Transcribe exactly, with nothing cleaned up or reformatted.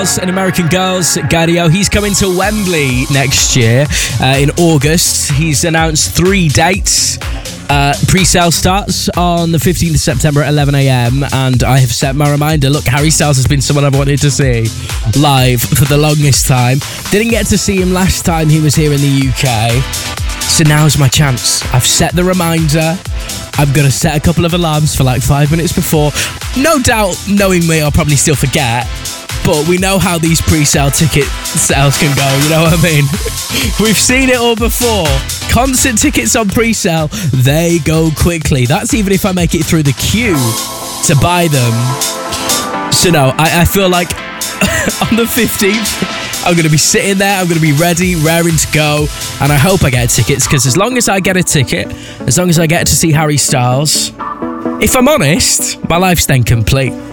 And American Girls, Gario, he's coming to Wembley next year uh, in August. He's announced three dates. Uh, pre-sale starts on the fifteenth of September at eleven a.m. and I have set my reminder. Look, Harry Styles has been someone I've wanted to see live for the longest time. Didn't get to see him last time he was here in the U K, so now's my chance. I've set the reminder. I'm going to set a couple of alarms for like five minutes before. No doubt, knowing me, I'll probably still forget. But we know how these pre-sale ticket sales can go, you know what I mean? We've seen it all before. Concert tickets on pre-sale, they go quickly. That's even if I make it through the queue to buy them. So no, I, I feel like on the fifteenth, I'm going to be sitting there, I'm going to be ready, raring to go, and I hope I get tickets, because as long as I get a ticket, as long as I get to see Harry Styles, if I'm honest, my life's then complete.